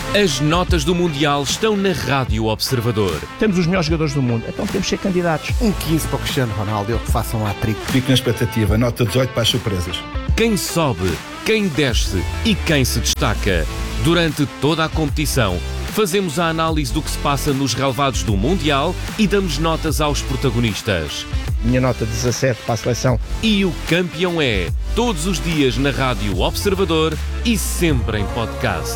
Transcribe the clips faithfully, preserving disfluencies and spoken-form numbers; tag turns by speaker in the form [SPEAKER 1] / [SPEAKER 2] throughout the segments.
[SPEAKER 1] As notas do Mundial estão na Rádio Observador.
[SPEAKER 2] Temos os melhores jogadores do mundo, então temos que ser candidatos.
[SPEAKER 3] Um quinze para o Cristiano Ronaldo, eu que faço um hat-trick.
[SPEAKER 4] Fico na expectativa, nota dezoito para as surpresas.
[SPEAKER 1] Quem sobe, quem desce e quem se destaca. Durante toda a competição, fazemos a análise do que se passa nos relevados do Mundial e damos notas aos protagonistas.
[SPEAKER 2] Minha nota dezassete para a seleção.
[SPEAKER 1] E o campeão é, todos os dias na Rádio Observador e sempre em podcast.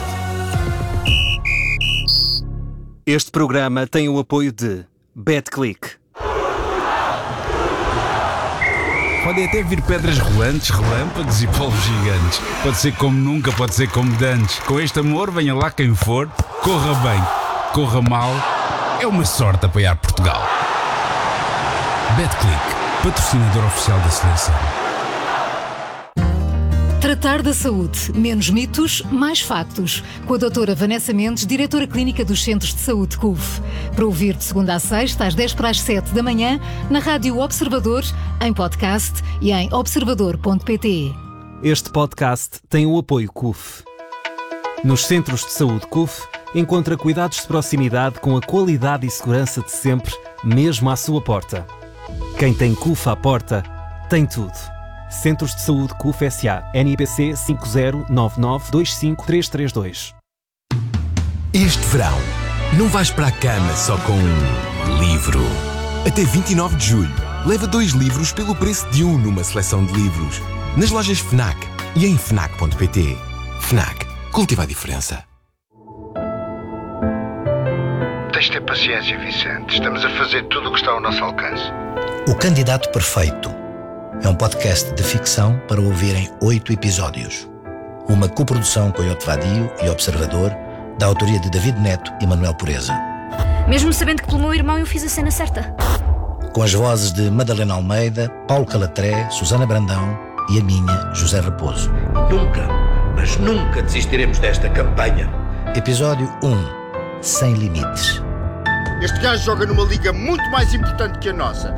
[SPEAKER 5] Este programa tem o apoio de BetClick.
[SPEAKER 6] Podem até vir pedras rolantes, relâmpagos e polvos gigantes. Pode ser como nunca, pode ser como dantes. Com este amor, venha lá quem for. Corra bem, corra mal. É uma sorte apoiar Portugal. BetClick, patrocinador oficial da seleção.
[SPEAKER 7] Tratar da saúde. Menos mitos, mais factos. Com a doutora Vanessa Mendes, diretora clínica dos Centros de Saúde C U F. Para ouvir de segunda a sexta, às dez para as sete da manhã, na Rádio Observador, em podcast e em observador ponto pt.
[SPEAKER 5] Este podcast tem o apoio C U F. Nos Centros de Saúde C U F, encontra cuidados de proximidade com a qualidade e segurança de sempre, mesmo à sua porta. Quem tem C U F à porta, tem tudo. Centros de Saúde C U F S A. N I P C cinco zero nove nove dois cinco três três dois.
[SPEAKER 8] Este verão, não vais para a cama só com um livro. Até vinte e nove de julho, leva dois livros pelo preço de um numa seleção de livros. Nas lojas FNAC e em fnac ponto pt. FNAC. Cultiva a diferença.
[SPEAKER 9] Tens de ter paciência, Vicente. Estamos a fazer tudo o que está ao nosso alcance.
[SPEAKER 10] O Candidato Perfeito é um podcast de ficção para ouvir em oito episódios. Uma coprodução com Iote Vadio e Observador, da autoria de David Neto e Manuel Pureza.
[SPEAKER 11] Mesmo sabendo que pelo meu irmão eu fiz a cena certa.
[SPEAKER 10] Com as vozes de Madalena Almeida, Paulo Calatré, Susana Brandão e a minha, José Raposo.
[SPEAKER 12] Nunca, mas nunca desistiremos desta campanha.
[SPEAKER 10] Episódio um. Sem limites.
[SPEAKER 9] Este gajo joga numa liga muito mais importante que a nossa.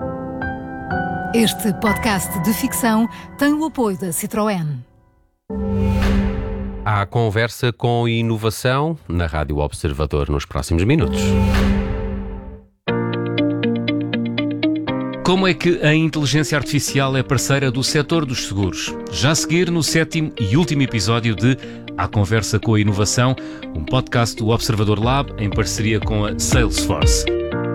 [SPEAKER 7] Este podcast de ficção tem o apoio da Citroën.
[SPEAKER 13] Há conversa com inovação na Rádio Observador nos próximos minutos.
[SPEAKER 1] Como é que a inteligência artificial é parceira do setor dos seguros? Já a seguir no sétimo e último episódio de A Conversa com a Inovação, um podcast do Observador Lab em parceria com a Salesforce.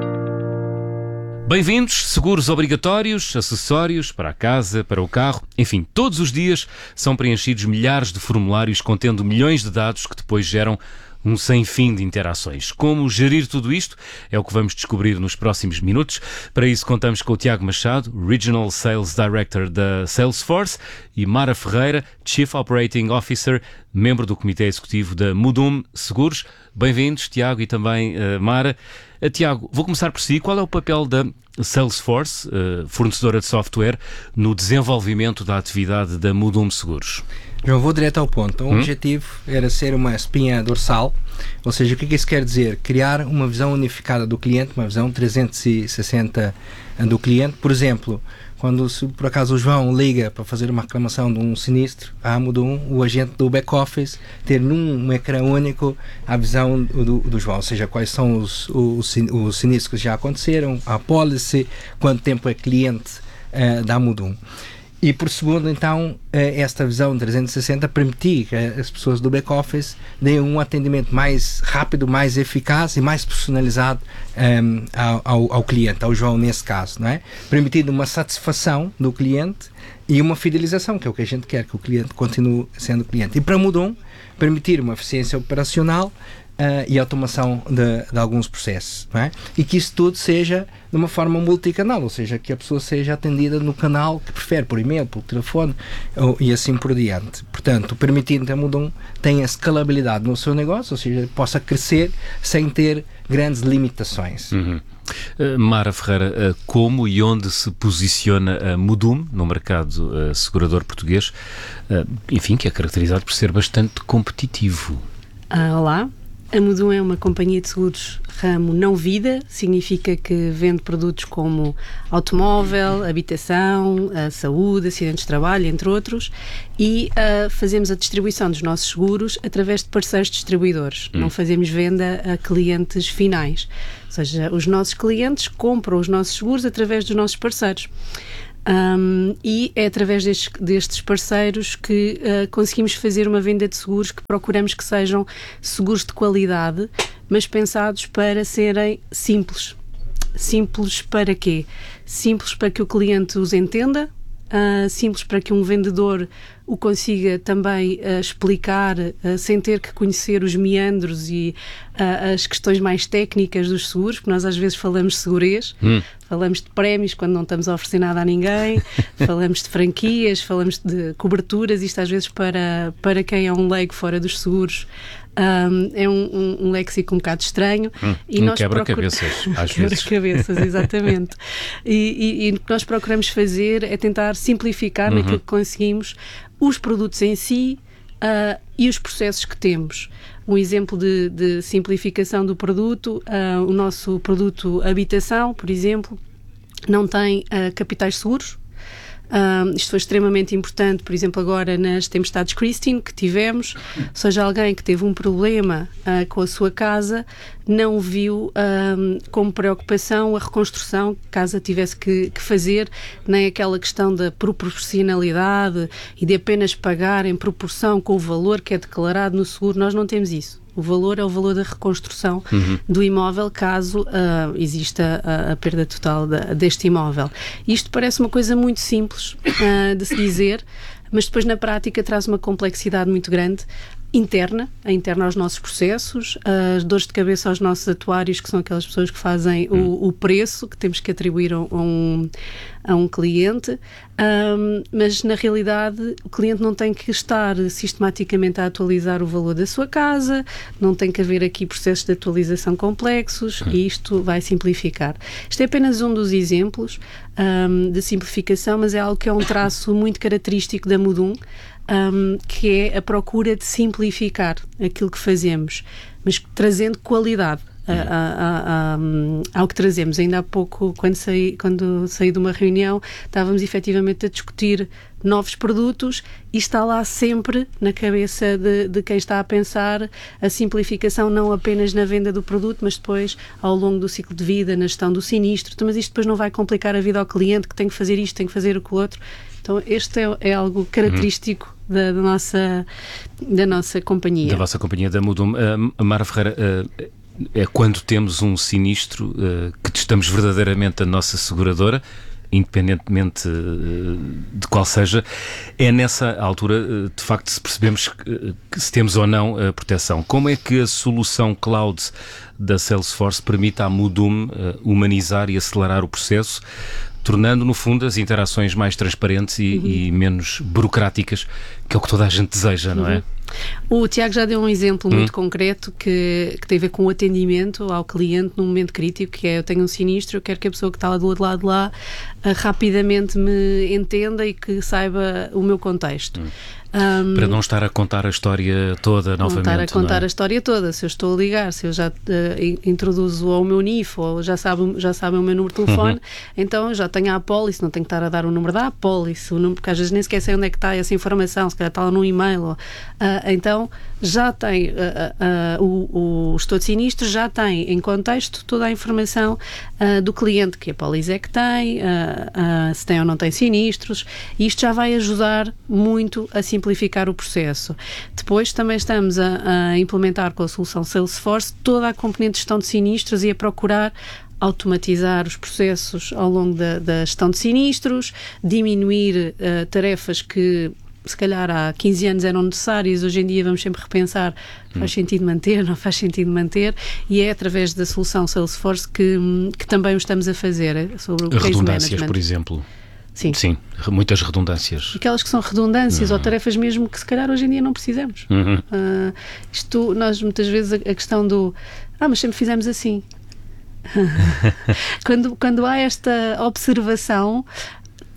[SPEAKER 1] Bem-vindos, seguros obrigatórios, acessórios para a casa, para o carro, enfim, todos os dias são preenchidos milhares de formulários contendo milhões de dados que depois geram um sem fim de interações. Como gerir tudo isto é o que vamos descobrir nos próximos minutos. Para isso contamos com o Tiago Machado, Regional Sales Director da Salesforce, e Mara Ferreira, Chief Operating Officer, membro do Comitê Executivo da Mudum Seguros. Bem-vindos, Tiago, e também uh, Mara. Uh, Tiago, vou começar por si. Qual é o papel da Salesforce, uh, fornecedora de software, no desenvolvimento da atividade da Mudum Seguros?
[SPEAKER 14] João, vou direto ao ponto. O
[SPEAKER 1] hum?
[SPEAKER 14] objetivo era ser uma espinha dorsal, ou seja, o que, que isso quer dizer? Criar uma visão unificada do cliente, uma visão trezentos e sessenta do cliente. Por exemplo, quando se, por acaso o João liga para fazer uma reclamação de um sinistro, a Mudum, o agente do back-office, ter num um ecrã único a visão do, do João, ou seja, quais são os, os, os sinistros que já aconteceram, a policy, quanto tempo é cliente uh, da Mudum. E por segundo, então, esta visão trezentos e sessenta permitir que as pessoas do back-office deem um atendimento mais rápido, mais eficaz e mais personalizado um, ao, ao cliente, ao João nesse caso, não é? Permitindo uma satisfação do cliente e uma fidelização, que é o que a gente quer, que o cliente continue sendo cliente. E para Mudum, permitir uma eficiência operacional Uh, e automação de, de alguns processos, não é? E que isso tudo seja de uma forma multicanal, ou seja, que a pessoa seja atendida no canal que prefere, por e-mail, por telefone ou, e assim por diante. Portanto, permitindo que a Mudum tenha escalabilidade no seu negócio, ou seja, possa crescer sem ter grandes limitações.
[SPEAKER 1] Uhum. Uh, Mara Ferreira, uh, como e onde se posiciona a Mudum no mercado uh, segurador português, uh, enfim, que é caracterizado por ser bastante competitivo?
[SPEAKER 15] Uh, olá. A Modum é uma companhia de seguros ramo não vida, significa que vende produtos como automóvel, habitação, a saúde, acidentes de trabalho, entre outros, e uh, fazemos a distribuição dos nossos seguros através de parceiros distribuidores. Hum. Não fazemos venda a clientes finais. Ou seja, os nossos clientes compram os nossos seguros através dos nossos parceiros. Um, e é através destes, destes parceiros que uh, conseguimos fazer uma venda de seguros que procuramos que sejam seguros de qualidade, mas pensados para serem simples. Simples para quê? Simples para que o cliente os entenda, uh, simples para que um vendedor o consiga também uh, explicar uh, sem ter que conhecer os meandros e uh, as questões mais técnicas dos seguros, porque nós às vezes falamos de segurez, hum. falamos de prémios quando não estamos a oferecer nada a ninguém, falamos de franquias, falamos de coberturas, isto às vezes para, para quem é um leigo fora dos seguros um, é um, um, um léxico um bocado estranho.
[SPEAKER 1] Hum,
[SPEAKER 15] e
[SPEAKER 1] um
[SPEAKER 15] nós
[SPEAKER 1] quebra-cabeças,
[SPEAKER 15] procur...
[SPEAKER 1] às
[SPEAKER 15] quebra
[SPEAKER 1] vezes.
[SPEAKER 15] Quebra-cabeças, exatamente. e, e, e o que nós procuramos fazer é tentar simplificar uhum. naquilo que conseguimos os produtos em si uh, e os processos que temos. Um exemplo de, de simplificação do produto, uh, o nosso produto habitação, por exemplo, não tem uh, capitais seguros. Uh, isto foi extremamente importante, por exemplo, agora nas tempestades Christine que tivemos, ou seja, alguém que teve um problema uh, com a sua casa não viu uh, como preocupação a reconstrução que a casa tivesse que, que fazer, nem aquela questão da proporcionalidade e de apenas pagar em proporção com o valor que é declarado no seguro. Nós não temos isso. O valor é o valor da reconstrução uhum. do imóvel caso uh, exista a, a perda total da, deste imóvel. Isto parece uma coisa muito simples uh, de se dizer, mas depois na prática traz uma complexidade muito grande interna, a interna aos nossos processos, as dores de cabeça aos nossos atuários, que são aquelas pessoas que fazem hum. o, o preço que temos que atribuir a um, a um cliente, um, mas na realidade o cliente não tem que estar sistematicamente a atualizar o valor da sua casa, não tem que haver aqui processos de atualização complexos hum. e isto vai simplificar. Isto é apenas um dos exemplos um, de simplificação, mas é algo que é um traço muito característico da Modum, Um, que é a procura de simplificar aquilo que fazemos, mas trazendo qualidade a, a, a, a, ao que trazemos. Ainda há pouco, quando saí, quando saí de uma reunião, estávamos efetivamente a discutir novos produtos e está lá sempre na cabeça de, de quem está a pensar a simplificação, não apenas na venda do produto, mas depois ao longo do ciclo de vida, na gestão do sinistro. Mas isto depois não vai complicar a vida ao cliente, que tem que fazer isto, tem que fazer o que o outro. Então este é, é algo característico uhum. da, da, nossa, da nossa companhia.
[SPEAKER 1] Da vossa companhia, da Modum. Uh, Mara Ferreira, uh, é quando temos um sinistro uh, que testamos verdadeiramente a nossa seguradora, independentemente uh, de qual seja, é nessa altura, uh, de facto, se percebemos que, que se temos ou não a proteção. Como é que a solução cloud da Salesforce permite à Modum uh, humanizar e acelerar o processo, tornando, no fundo, as interações mais transparentes e, uhum. e menos burocráticas, que é o que toda a gente deseja, não é?
[SPEAKER 15] Uhum. O Tiago já deu um exemplo muito uhum. concreto que, que tem a ver com o atendimento ao cliente num momento crítico, que é: eu tenho um sinistro, eu quero que a pessoa que está lá do outro lado de lá uh, rapidamente me entenda e que saiba o meu contexto. Uhum. Um,
[SPEAKER 1] Para não estar a contar a história toda novamente.
[SPEAKER 15] Não estar a contar
[SPEAKER 1] é?
[SPEAKER 15] a história toda. Se eu estou a ligar, se eu já uh, introduzo ao meu N I F ou já sabem já sabe o meu número de telefone, uhum. então eu já tenho a apólice, não tenho que estar a dar o número da apólice, o número, porque às vezes nem sequer sei onde é que está essa informação, se calhar está lá no e-mail. Ou, uh, então já tem uh, uh, uh, o, o gestor de sinistro já tem em contexto toda a informação uh, do cliente, que apólice é que tem, uh, uh, se tem ou não tem sinistros, e isto já vai ajudar muito a simplificar o processo. Depois também estamos a, a implementar com a solução Salesforce toda a componente de gestão de sinistros e a procurar automatizar os processos ao longo da, da gestão de sinistros, diminuir uh, tarefas que se calhar há quinze anos eram necessárias, hoje em dia vamos sempre repensar, faz sentido manter, não faz sentido manter, e é através da solução Salesforce que, que também o estamos a fazer, sobre o case
[SPEAKER 1] redundâncias,
[SPEAKER 15] management.
[SPEAKER 1] Por exemplo.
[SPEAKER 15] Sim.
[SPEAKER 1] Sim, muitas redundâncias.
[SPEAKER 15] Aquelas que são redundâncias
[SPEAKER 1] uhum.
[SPEAKER 15] ou tarefas mesmo que se calhar hoje em dia não precisamos.
[SPEAKER 1] Uhum.
[SPEAKER 15] Uh, isto, nós muitas vezes a, a questão do ah, mas sempre fizemos assim. quando, quando há esta observação,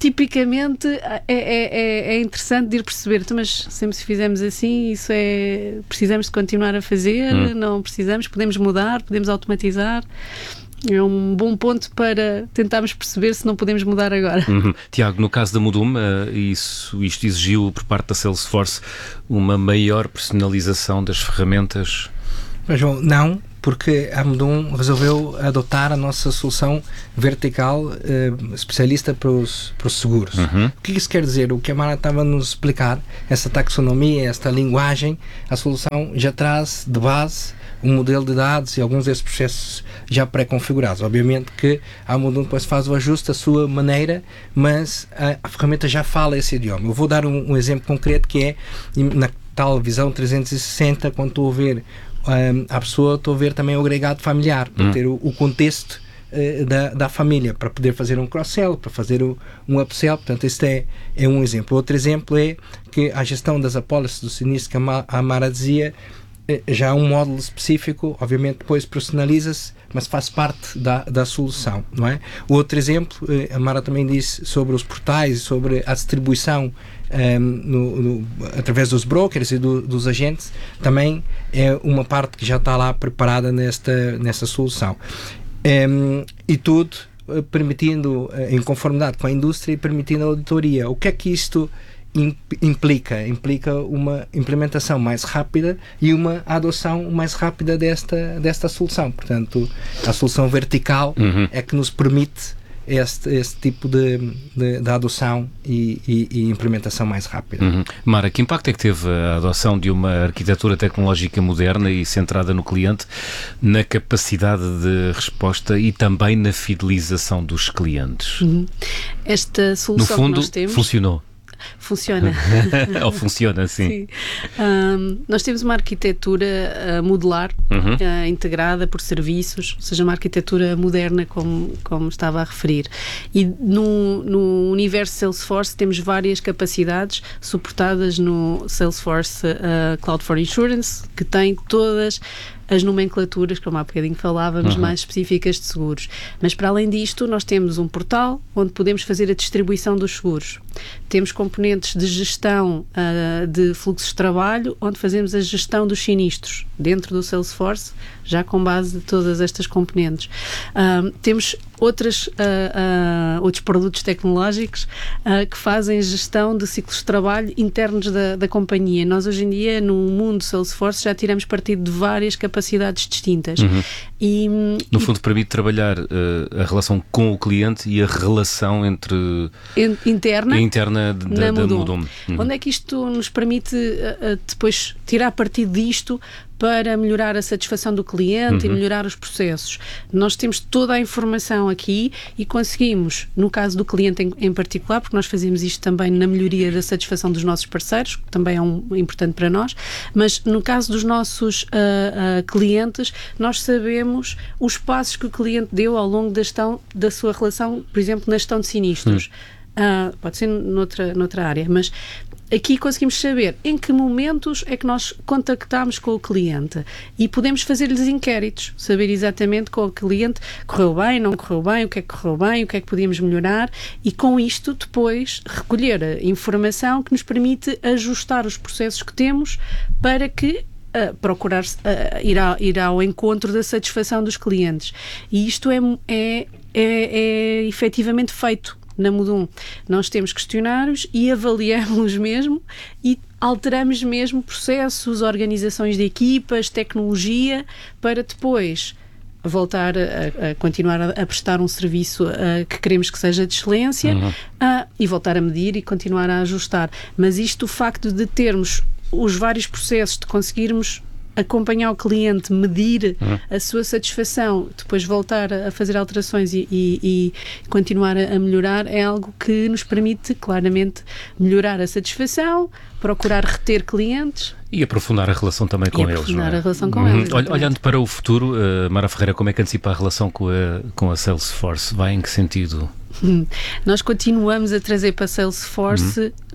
[SPEAKER 15] tipicamente é, é, é interessante de ir perceber, mas sempre se fizermos assim, isso é, precisamos de continuar a fazer, hum. não precisamos, podemos mudar, podemos automatizar. É um bom ponto para tentarmos perceber se não podemos mudar agora.
[SPEAKER 1] Uhum. Tiago, no caso da Modum, isso, isto exigiu por parte da Salesforce uma maior personalização das ferramentas?
[SPEAKER 14] Mas, João, não, porque a Modum resolveu adotar a nossa solução vertical eh, especialista para os, para os seguros.
[SPEAKER 1] Uhum.
[SPEAKER 14] O que isso quer dizer? O que a Mara estava a nos explicar, essa taxonomia, esta linguagem, a solução já traz de base um modelo de dados e alguns desses processos já pré-configurados. Obviamente que a Modum depois faz o ajuste à sua maneira, mas a, a ferramenta já fala esse idioma. Eu vou dar um, um exemplo concreto que é na tal visão trezentos e sessenta, quando estou a ver um, a pessoa, estou a ver também o agregado familiar, para hum. ter o, o contexto uh, da, da família, para poder fazer um cross-sell, para fazer o, um upsell. Portanto, este é, é um exemplo. Outro exemplo é que a gestão das apólices do sinistro, que a, a Mara dizia, já há um módulo específico, obviamente depois personaliza-se, mas faz parte da, da solução, não é? O outro exemplo, a Mara também disse sobre os portais, sobre a distribuição um, no, no, através dos brokers e do, dos agentes, também é uma parte que já está lá preparada nesta, nesta solução. Um, e tudo permitindo, em conformidade com a indústria e permitindo a auditoria. O que é que isto implica? Implica uma implementação mais rápida e uma adoção mais rápida desta, desta solução. Portanto, a solução vertical uhum. é que nos permite este, este tipo de, de, de adoção e, e, e implementação mais rápida.
[SPEAKER 1] Uhum. Mara, que impacto é que teve a adoção de uma arquitetura tecnológica moderna e centrada no cliente na capacidade de resposta e também na fidelização dos clientes?
[SPEAKER 15] Uhum. Esta solução
[SPEAKER 1] no fundo,
[SPEAKER 15] que nós temos
[SPEAKER 1] funcionou.
[SPEAKER 15] Funciona.
[SPEAKER 1] Ou funciona, sim.
[SPEAKER 15] sim. Um, nós temos uma arquitetura uh, modular,
[SPEAKER 1] uhum.
[SPEAKER 15] uh, integrada por serviços, ou seja, uma arquitetura moderna, como, como estava a referir. E no, no universo Salesforce temos várias capacidades suportadas no Salesforce uh, Cloud for Insurance, que tem todas as nomenclaturas, como há bocadinho falávamos, uhum. mais específicas de seguros. Mas para além disto, nós temos um portal onde podemos fazer a distribuição dos seguros. Temos componentes de gestão uh, de fluxos de trabalho, onde fazemos a gestão dos sinistros dentro do Salesforce, já com base de todas estas componentes. Uh, temos outras, uh, uh, outros produtos tecnológicos uh, que fazem gestão de ciclos de trabalho internos da, da companhia. Nós hoje em dia, no mundo Salesforce, já tiramos partido de várias capacidades distintas.
[SPEAKER 1] Uhum.
[SPEAKER 15] E,
[SPEAKER 1] no fundo, e, permite trabalhar uh, a relação com o cliente e a relação entre
[SPEAKER 15] in, interna,
[SPEAKER 1] interna de,
[SPEAKER 15] na
[SPEAKER 1] da
[SPEAKER 15] Modum.
[SPEAKER 1] Modum. Uhum.
[SPEAKER 15] Onde é que isto nos permite uh, uh, depois tirar partido disto para melhorar a satisfação do cliente uhum. e melhorar os processos? Nós temos toda a informação aqui e conseguimos, no caso do cliente em, em particular, porque nós fazemos isto também na melhoria da satisfação dos nossos parceiros, que também é um, importante para nós, mas no caso dos nossos uh, uh, clientes, nós sabemos os passos que o cliente deu ao longo da, gestão, da sua relação, por exemplo, na gestão de sinistros. Uhum. Uh, pode ser noutra, noutra área, mas aqui conseguimos saber em que momentos é que nós contactamos com o cliente e podemos fazer-lhes inquéritos, saber exatamente com o cliente correu bem, não correu bem, o que é que correu bem, o que é que podíamos melhorar, e com isto depois recolher a informação que nos permite ajustar os processos que temos para que Uh, procurar uh, ir, ao, ir ao encontro da satisfação dos clientes. E isto é, é, é, é efetivamente feito na Modum. Nós temos questionários e avaliamos mesmo e alteramos mesmo processos, organizações de equipas, tecnologia, para depois voltar a, a continuar a, a prestar um serviço uh, que queremos que seja de excelência uhum. uh, e voltar a medir e continuar a ajustar. Mas isto, o facto de termos os vários processos, de conseguirmos acompanhar o cliente, medir uhum. a sua satisfação, depois voltar a fazer alterações e, e, e continuar a melhorar, é algo que nos permite claramente melhorar a satisfação, procurar reter clientes.
[SPEAKER 1] E aprofundar a relação também com
[SPEAKER 15] e
[SPEAKER 1] eles.
[SPEAKER 15] aprofundar
[SPEAKER 1] não é?
[SPEAKER 15] a relação com
[SPEAKER 1] uhum.
[SPEAKER 15] eles.
[SPEAKER 1] Olhando para o futuro, uh, Mara Ferreira, como é que antecipa a relação com a, com a Salesforce? Vai em que sentido?
[SPEAKER 15] Nós continuamos a trazer para a Salesforce uhum.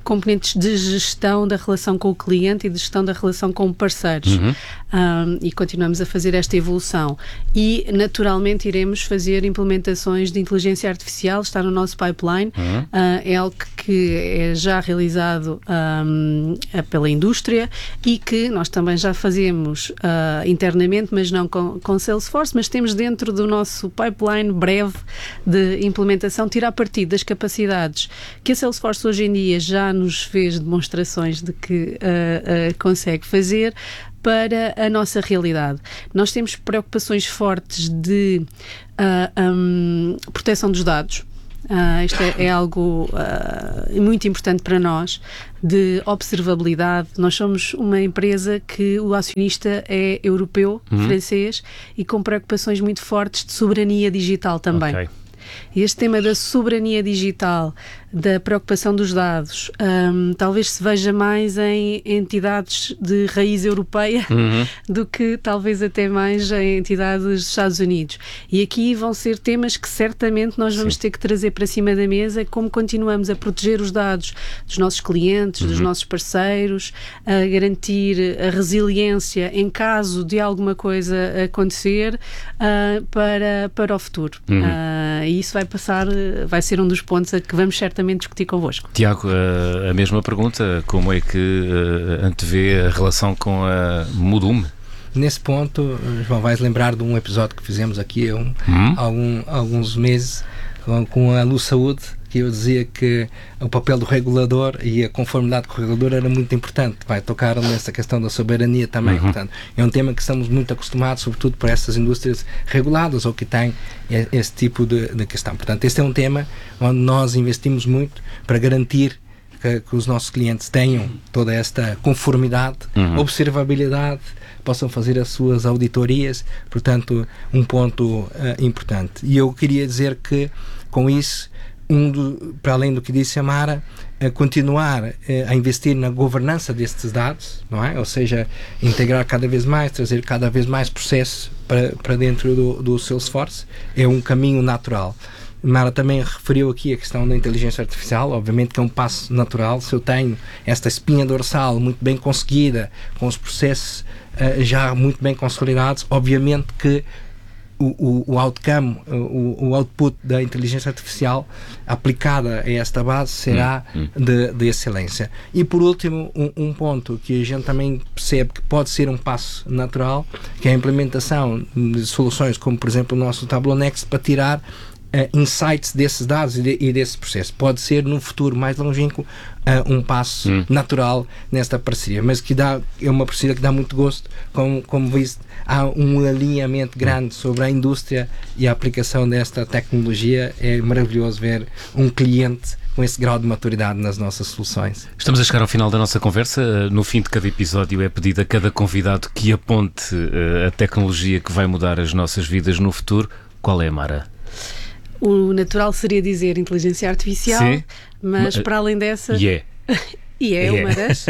[SPEAKER 15] componentes de gestão da relação com o cliente e de gestão da relação com parceiros. Uhum. Um, e continuamos a fazer esta evolução. E, naturalmente, iremos fazer implementações de inteligência artificial, está no nosso pipeline. Uhum. Uh, é algo que é já realizado um, pela indústria e que nós também já fazemos uh, internamente, mas não com, com Salesforce, mas temos dentro do nosso pipeline breve de implementação, tirar partido das capacidades que a Salesforce hoje em dia já nos fez demonstrações de que uh, uh, consegue fazer para a nossa realidade. Nós temos preocupações fortes de uh, um, proteção dos dados. Uh, isto é, é algo uh, muito importante para nós, de observabilidade. Nós somos uma empresa que o acionista é europeu, uhum. francês, e com preocupações muito fortes de soberania digital também. Okay. Este tema da soberania digital, da preocupação dos dados, um, talvez se veja mais em entidades de raiz europeia uhum. do que talvez até mais em entidades dos Estados Unidos. E aqui vão ser temas que certamente nós vamos Sim. ter que trazer para cima da mesa, como continuamos a proteger os dados dos nossos clientes, uhum. dos nossos parceiros, a garantir a resiliência em caso de alguma coisa acontecer uh, para, para o futuro. Uhum. Uh, e isso vai passar, vai ser um dos pontos a que vamos certamente discutir convosco.
[SPEAKER 1] Tiago, a mesma pergunta, como é que antevê a relação com a Modum?
[SPEAKER 14] Nesse ponto, João, vais lembrar de um episódio que fizemos aqui há um, hum? algum, alguns meses com, com a Luz Saúde, que eu dizia que o papel do regulador e a conformidade com o regulador era muito importante. Vai tocar nessa questão da soberania também. Uhum. Portanto, é um tema que estamos muito acostumados, sobretudo por essas indústrias reguladas ou que têm esse tipo de, de questão. Portanto, este é um tema onde nós investimos muito para garantir que, que os nossos clientes tenham toda esta conformidade, uhum. observabilidade, possam fazer as suas auditorias. Portanto, um ponto uh, importante. E eu queria dizer que, com isso, Um do, para além do que disse a Mara, a continuar eh, a investir na governança destes dados, não é? Ou seja, integrar cada vez mais, trazer cada vez mais processos para, para dentro do, do Salesforce, é um caminho natural. Mara também referiu aqui a questão da inteligência artificial, obviamente que é um passo natural. Se eu tenho esta espinha dorsal muito bem conseguida, com os processos uh, já muito bem consolidados, obviamente que O, o, o outcome, o, o output da inteligência artificial aplicada a esta base será hum, hum. De, de excelência. E por último, um, um ponto que a gente também percebe que pode ser um passo natural, que é a implementação de soluções como, por exemplo, o nosso Tableau Next, para tirar Uh, insights desses dados e, de, e desse processo. Pode ser no futuro mais longínquo uh, um passo hum. natural nesta parceria, mas que dá, é uma parceria que dá muito gosto. Como, como viste, há um alinhamento grande sobre a indústria e a aplicação desta tecnologia. É maravilhoso ver um cliente com esse grau de maturidade nas nossas soluções.
[SPEAKER 1] Estamos a chegar ao final da nossa conversa. No fim de cada episódio é pedido a cada convidado que aponte uh, a tecnologia que vai mudar as nossas vidas no futuro. Qual é, Mara?
[SPEAKER 15] O natural seria dizer inteligência artificial, Sim. mas para além dessa...
[SPEAKER 1] Yeah.
[SPEAKER 15] E é yeah. uma das.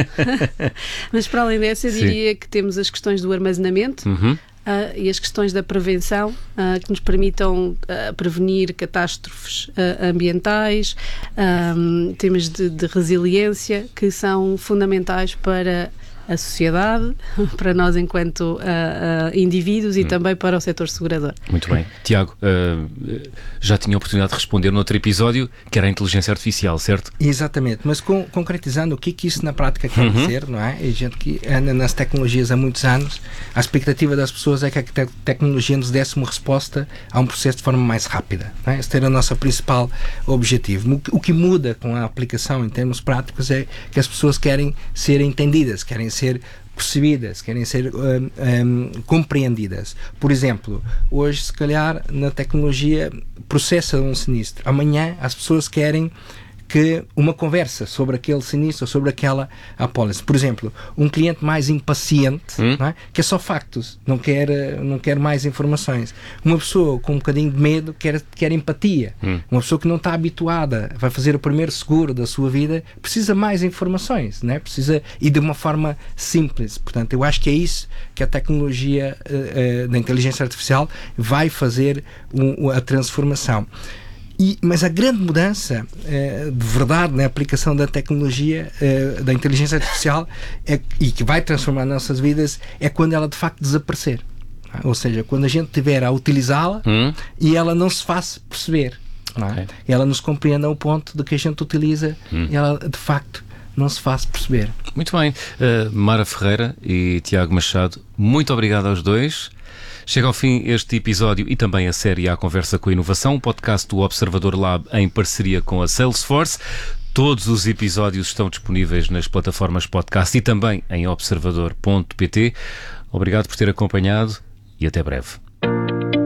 [SPEAKER 15] Mas para além dessa, eu diria Sim. que temos as questões do armazenamento uhum. uh, e as questões da prevenção, uh, que nos permitam uh, prevenir catástrofes uh, ambientais, um, temas de, de resiliência, que são fundamentais para a sociedade, para nós enquanto uh, uh, indivíduos e hum. também para o setor segurador.
[SPEAKER 1] Muito bem. Tiago, uh, já tinha a oportunidade de responder no outro episódio, que era a inteligência artificial, certo?
[SPEAKER 14] Exatamente, mas com, concretizando o que, que isso na prática quer uhum. dizer, não é? A gente que anda nas tecnologias há muitos anos, a expectativa das pessoas é que a te- tecnologia nos desse uma resposta a um processo de forma mais rápida, não é? Esse era o nosso principal objetivo. O que, o que muda com a aplicação em termos práticos é que as pessoas querem ser entendidas, querem ser percebidas, querem ser um, um, compreendidas. Por exemplo, hoje, se calhar, na tecnologia processa um sinistro. Amanhã, as pessoas querem que uma conversa sobre aquele sinistro, sobre aquela apólice. Por exemplo, um cliente mais impaciente, hum? não é? Que é só factos, não quer, não quer mais informações. Uma pessoa com um bocadinho de medo quer, quer empatia. Hum. Uma pessoa que não está habituada, vai fazer o primeiro seguro da sua vida, precisa mais informações, não é? Precisa, e de uma forma simples. Portanto, eu acho que é isso que a tecnologia uh, uh, da inteligência artificial vai fazer um, a transformação. E, mas a grande mudança eh, de verdade na aplicação da tecnologia, eh, da inteligência artificial, é, e que vai transformar nossas vidas, é quando ela de facto desaparecer. Ou seja, quando a gente estiver a utilizá-la hum. e ela não se faça perceber. Não é? Okay. Ela nos compreenda ao ponto de que a gente utiliza hum. e ela de facto não se faça perceber.
[SPEAKER 1] Muito bem. Uh, Mara Ferreira e Tiago Machado, muito obrigado aos dois. Chega ao fim este episódio e também a série A Conversa com a Inovação, um podcast do Observador Lab em parceria com a Salesforce. Todos os episódios estão disponíveis nas plataformas podcast e também em observador ponto pt. Obrigado por ter acompanhado e até breve.